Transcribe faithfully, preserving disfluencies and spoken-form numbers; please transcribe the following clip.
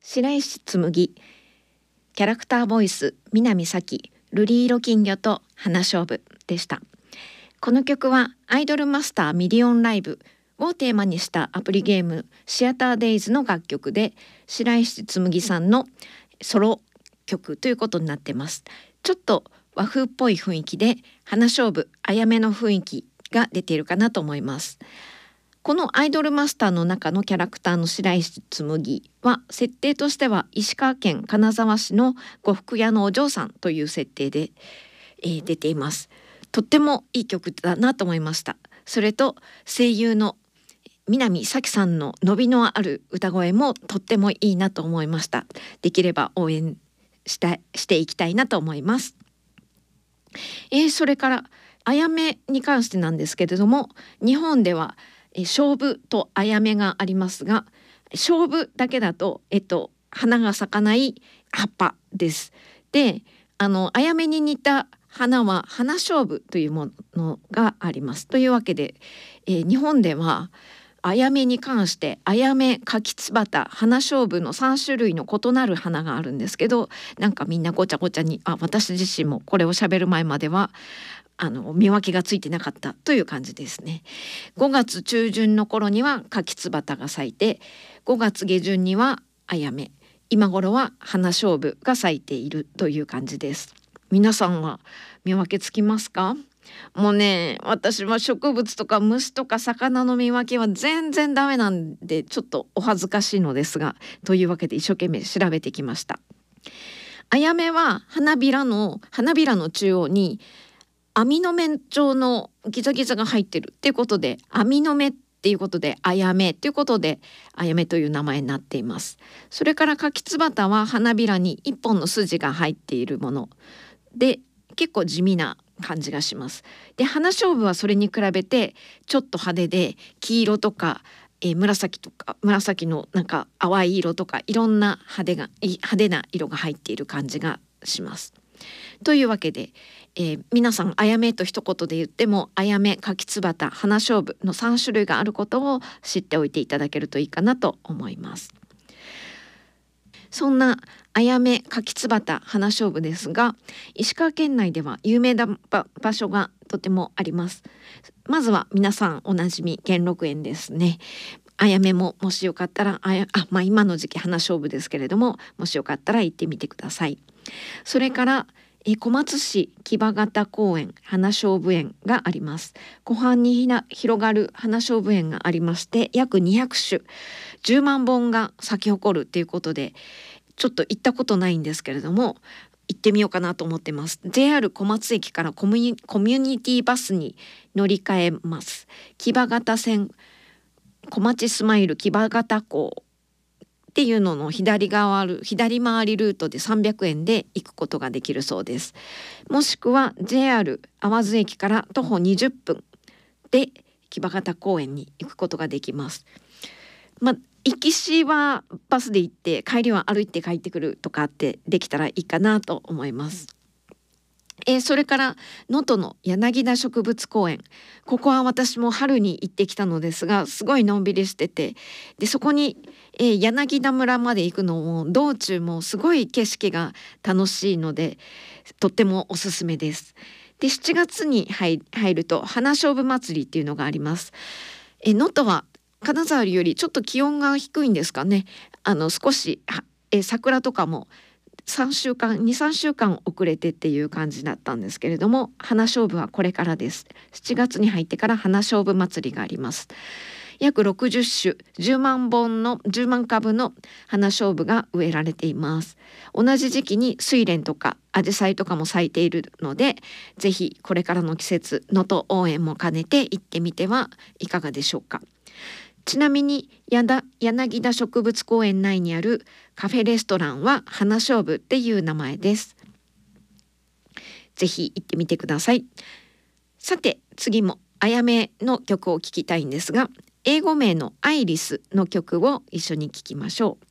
白石紬、キャラクターボイス南咲、瑠璃色金魚と花勝負でした。この曲はアイドルマスターミリオンライブをテーマにしたアプリゲームシアターデイズの楽曲で、白石紬さんのソロ曲ということになっています。ちょっと和風っぽい雰囲気で、花勝負あやめの雰囲気が出ているかなと思います。このアイドルマスターの中のキャラクターの白石紬は設定としては石川県金沢市の呉服屋のお嬢さんという設定で、えー、出ています。とってもいい曲だなと思いました。それと声優の南咲さんの伸びのある歌声もとってもいいなと思いました。できれば応援したしていきたいなと思います。えー、それからあやめに関してなんですけれども、日本では勝負とあやめがありますが、勝負だけだと、えっと、花が咲かない葉っぱです。で、あのあやめに似た花は花勝負というものがあります。というわけで、えー、日本ではあやめに関してあやめ、柿つばた、花勝負のさん種類の異なる花があるんですけど、なんかみんなごちゃごちゃに、あ、私自身もこれを喋る前まではあの見分けがついてなかったという感じですね。ごがつ中旬の頃には柿つばたが咲いて、ごがつ下旬にはあやめ、今頃は花勝負が咲いているという感じです。皆さんは見分けつきますか？もうね、私は植物とか虫とか魚の見分けは全然ダメなんで、ちょっとお恥ずかしいのですが、というわけで一生懸命調べてきました。あやめは花びらの花びらの中央に網の目状のギザギザが入ってるっていうことで、網の目っていうことであやめっていうことであやめという名前になっています。それから柿つばたは花びらに一本の筋が入っているもので、結構地味な感じがします。で、花勝負はそれに比べてちょっと派手で、黄色とか、えー、紫とか紫のなんか淡い色とか、いろんな派手が派手な色が入っている感じがします。というわけで、えー、皆さんあやめと一言で言っても、あやめ、柿つばた、花勝負のさん種類があることを知っておいていただけるといいかなと思います。そんなあやめ、柿つばた、花勝負ですが、石川県内では有名な場所がとてもあります。まずは皆さんおなじみ兼六園ですね。あやめももしよかったらあやあ、まあ、今の時期花勝負ですけれども、もしよかったら行ってみてください。それからえ小松市木場潟公園花勝負園があります。湖畔にひな広がる花勝負園がありまして、約にひゃくしゅじゅうまんぼんが咲き誇るっていうことで、ちょっと行ったことないんですけれども、行ってみようかなと思ってます。 ジェイアール 小松駅からコミュニ、コミュニティバスに乗り換えます。木場潟線小町スマイル木場潟港っていうのの左側ある左回りルートでさんびゃくえんで行くことができるそうです。もしくは ジェイアール 淡津駅から徒歩にじゅっぷんで木場潟公園に行くことができます。まあ、行きしはバスで行って帰りは歩いて帰ってくるとかってできたらいいかなと思います。えー、それから能登の柳田植物公園、ここは私も春に行ってきたのですが、すごいのんびりしてて、でそこに、えー、柳田村まで行くのも道中もすごい景色が楽しいので、とってもおすすめです。でしちがつに入ると花勝負祭りっていうのがあります。えー、能登は金沢よりちょっと気温が低いんですかね。あの少しえー、桜とかもさんしゅうかんにさんしゅうかん遅れてっていう感じだったんですけれども、花勝負はこれからです。しちがつに入ってから花勝負祭りがあります。約ろくじゅっしゅじゅうまんぼんのじゅうまんかぶの花勝負が植えられています。同じ時期に睡蓮とかアジサイとかも咲いているので、ぜひこれからの季節能登応援も兼ねて行ってみてはいかがでしょうか。ちなみに柳田植物公園内にあるカフェレストランは花勝負っていう名前です。ぜひ行ってみてください。さて次もあやめの曲を聴きたいんですが、英語名のアイリスの曲を一緒に聴きましょう。